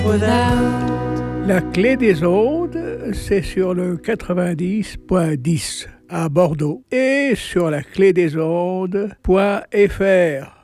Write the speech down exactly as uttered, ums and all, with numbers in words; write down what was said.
La clé des ondes, c'est sur le quatre-vingt-dix point dix à Bordeaux et sur la clé des ondes point F R.